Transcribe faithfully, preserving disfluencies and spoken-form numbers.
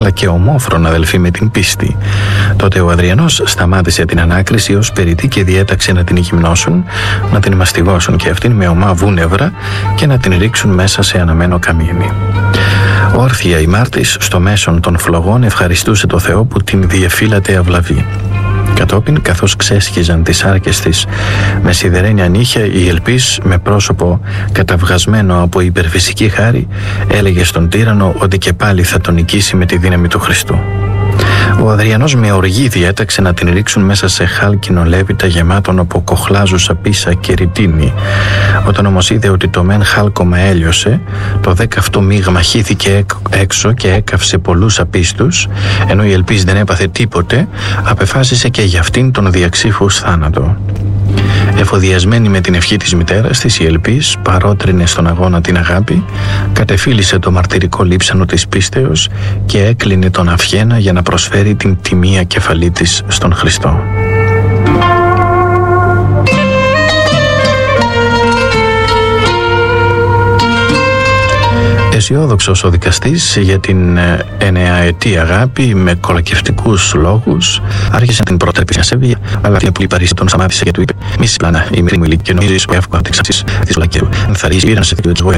αλλά και ομόφρονα αδελφή με την πίστη. Τότε ο Αδριανός σταμάτησε την ανάκριση ως περιττή και διέταξε να την γυμνώσουν, να την μαστιγώσουν και αυτήν με ομά βούνευρα και να την ρίξουν μέσα σε αναμένο καμίνι. Όρθια η Μάρτης στο μέσον των φλογών ευχαριστούσε το Θεό που την διεφύλατε αυλαβή. Κατόπιν, καθώς ξέσχιζαν τις άρκες της με σιδερένια νύχια, η Ελπής με πρόσωπο καταβγασμένο από υπερφυσική χάρη έλεγε στον τύραννο ότι και πάλι θα τον νικήσει με τη δύναμη του Χριστού. Ο Αδριανός με οργή διέταξε να την ρίξουν μέσα σε χάλκινο λέβητα γεμάτον από κοχλάζουσα πίσα και ρητίνη. Όταν όμως είδε ότι το μεν χάλκομα έλειωσε, το δέκαυτο μείγμα χύθηκε έξω και έκαυσε πολλούς απίστους, ενώ η Ελπής δεν έπαθε τίποτε, απεφάσισε και για αυτήν τον διαξύφους θάνατο. Εφοδιασμένη με την ευχή της μητέρας της, η Ελπής παρότρινε στον αγώνα την αγάπη, κατεφύλισε το μαρτυρικό λείψανο της πίστεως και έκλεινε τον αυχένα για να προσφέρει την τιμία κεφαλή της στον Χριστό. Αισιόδοξος ο δικαστής για την εννεαετή αγάπη με κολακευτικούς λόγους άρχισε την πρότρεπη να σέβει, αλλά αυτή που η Παρίσι τον σταμάτησε και του είπε: «Μη συμπλάνα, η μικρή μου ηλικία και νομίζεις που εύκολα τη ξάψεις της λακέρου. Θα ρίσει, πήραν σε θετικό της γοέ,